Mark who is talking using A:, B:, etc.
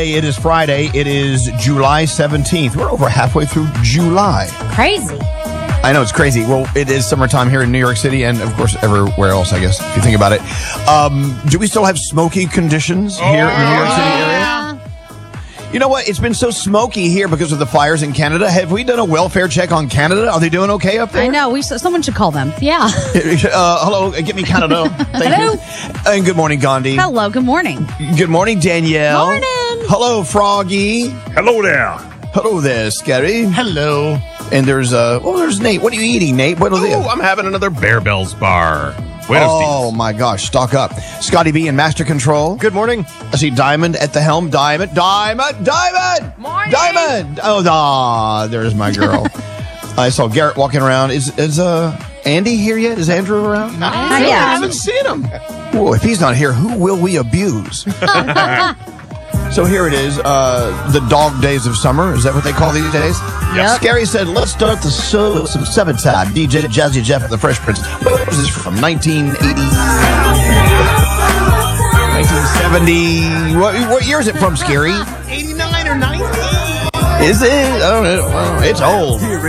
A: It is Friday. It is July 17th. We're over halfway through July.
B: Crazy.
A: I know, it's crazy. Well, it is summertime here in New York City and, of course, everywhere else, I guess, if you think about it. Do we still have smoky conditions here in the New York City area? You know what? It's been so smoky here because of the fires in Canada. Have we done a welfare check on Canada? Are they doing okay up there?
B: I know. Someone should call them. Yeah.
A: Hello. Get me Canada. Thank
B: Hello.
A: you. And good morning, Gandhi.
B: Hello. Good morning.
A: Good morning, Danielle.
B: Morning.
A: Hello, Froggy.
C: Hello there.
A: Hello there, Scary.
C: Hello.
A: And there's Nate. What are you eating, Nate? What are
C: I'm having another Bear Bells bar. Buenos
A: Oh,
C: dias.
A: my gosh. Stock up. Scotty B in Master Control.
C: Good morning.
A: I see Diamond at the helm. Diamond.
B: Morning.
A: Diamond. Oh, there's my girl. I saw Garrett walking around. Is Andy here yet? Is Andrew around?
B: Not
A: I
B: yet.
A: haven't seen him. Whoa, if he's not here, who will we abuse? So here it is, the dog days of summer. Is that what they call these days?
B: Yep.
A: Scary said, let's start the show with some summertime. DJ Jazzy Jeff and the Fresh Prince. What was this from? 1970. What year is it from, Scary?
C: 89 or 90?
A: Is it? I don't know. Well, it's old.